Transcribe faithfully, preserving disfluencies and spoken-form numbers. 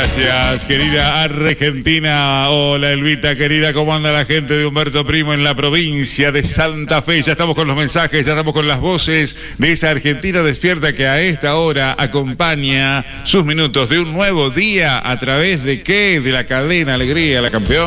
Gracias, querida Argentina. Hola, Elvita, querida. ¿Cómo anda la gente de Humberto Primo en la provincia de Santa Fe? Ya estamos con los mensajes, ya estamos con las voces de esa Argentina despierta que a esta hora acompaña sus minutos de un nuevo día. ¿A través de qué? De la cadena Alegría, la campeón.